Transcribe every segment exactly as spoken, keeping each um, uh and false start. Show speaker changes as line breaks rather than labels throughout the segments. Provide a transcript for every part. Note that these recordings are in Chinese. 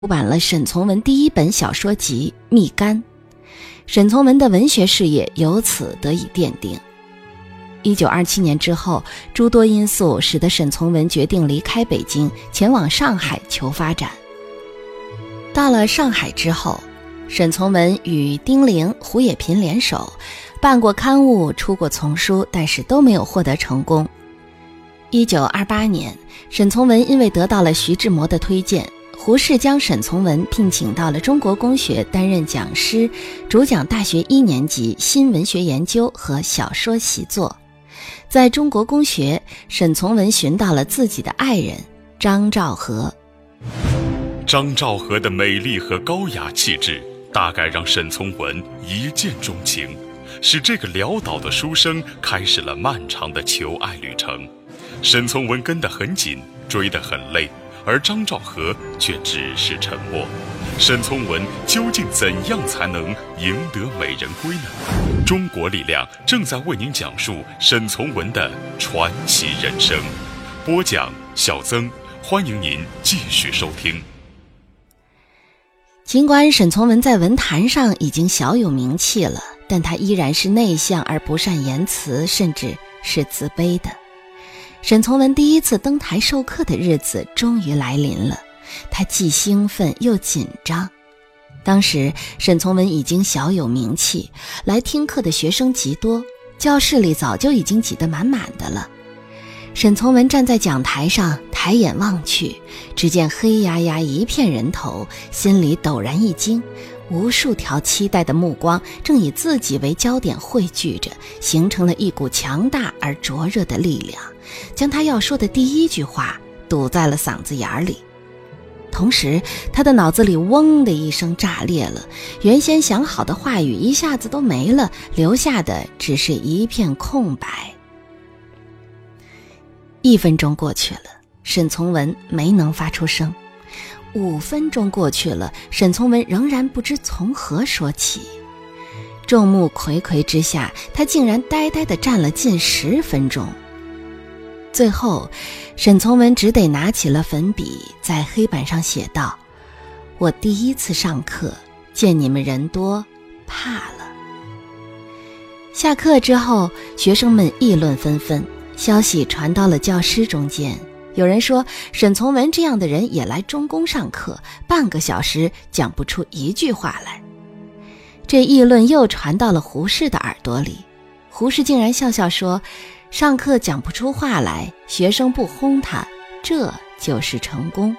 出版了沈从文第一本小说集《蜜柑》，沈从文的文学事业由此得以奠定。一九二七年之后，诸多因素使得沈从文决定离开北京，前往上海求发展。到了上海之后，沈从文与丁玲、胡也频联手，办过刊物，出过丛书，但是都没有获得成功。一九二八年，沈从文因为得到了徐志摩的推荐，胡适将沈从文聘请到了中国公学担任讲师，主讲大学一年级新文学研究和小说习作。在中国公学，沈从文寻到了自己的爱人张兆和。
张兆和的美丽和高雅气质大概让沈从文一见钟情，使这个潦倒的书生开始了漫长的求爱旅程。沈从文跟得很紧，追得很累，而张兆和却只是沉默。沈从文究竟怎样才能赢得美人归呢？中国力量正在为您讲述沈从文的传奇人生。播讲小曾，欢迎您继续收听。
尽管沈从文在文坛上已经小有名气了，但他依然是内向而不善言辞，甚至是自卑的。沈从文第一次登台授课的日子终于来临了，他既兴奋又紧张。当时沈从文已经小有名气，来听课的学生极多，教室里早就已经挤得满满的了。沈从文站在讲台上，抬眼望去，只见黑压压一片人头，心里陡然一惊，无数条期待的目光正以自己为焦点汇聚着，形成了一股强大而灼热的力量，将他要说的第一句话堵在了嗓子眼里。同时他的脑子里嗡的一声炸裂了，原先想好的话语一下子都没了，留下的只是一片空白。一分钟过去了，沈从文没能发出声。五分钟过去了，沈从文仍然不知从何说起。众目睽睽之下，他竟然呆呆地站了近十分钟。最后沈从文只得拿起了粉笔，在黑板上写道：我第一次上课，见你们人多，怕了。下课之后，学生们议论纷纷，消息传到了教师中间。有人说沈从文这样的人也来中公上课，半个小时讲不出一句话来。这议论又传到了胡适的耳朵里，胡适竟然笑笑说，上课讲不出话来，学生不轰他，这就是成功。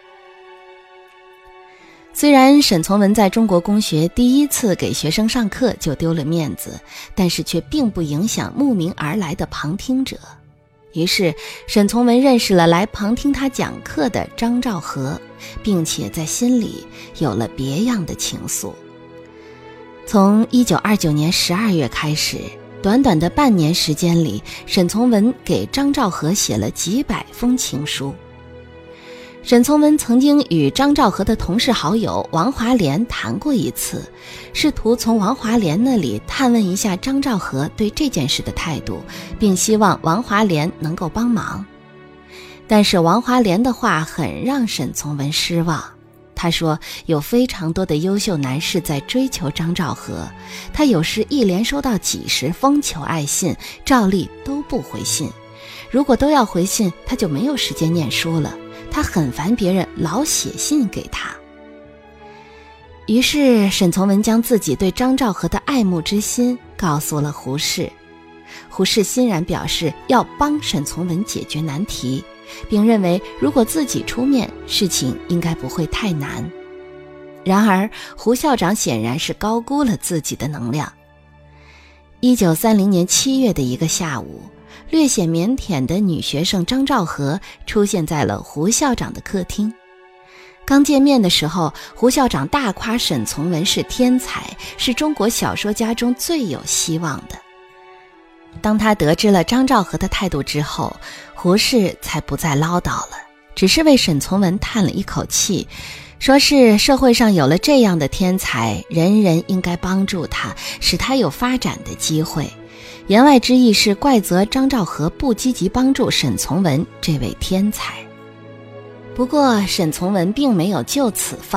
虽然沈从文在中国公学第一次给学生上课就丢了面子，但是却并不影响慕名而来的旁听者。于是沈从文认识了来旁听他讲课的张兆和，并且在心里有了别样的情愫。从一九二九年十二月开始，短短的半年时间里，沈从文给张兆和写了几百封情书。沈从文曾经与张兆和的同事好友王华莲谈过一次，试图从王华莲那里探问一下张兆和对这件事的态度，并希望王华莲能够帮忙。但是王华莲的话很让沈从文失望。他说有非常多的优秀男士在追求张兆和，他有时一连收到几十封求爱信，照例都不回信。如果都要回信，他就没有时间念书了。他很烦别人老写信给他。于是沈从文将自己对张兆和的爱慕之心告诉了胡适。胡适欣然表示要帮沈从文解决难题，并认为如果自己出面，事情应该不会太难。然而胡校长显然是高估了自己的能量。一九三零年七月的一个下午，略显腼腆的女学生张兆和出现在了胡校长的客厅。刚见面的时候，胡校长大夸沈从文是天才，是中国小说家中最有希望的。当他得知了张兆和的态度之后，胡适才不再唠叨了，只是为沈从文叹了一口气，说是社会上有了这样的天才，人人应该帮助他，使他有发展的机会。言外之意是怪责张兆和不积极帮助沈从文这位天才。 不过沈从文并没有就此放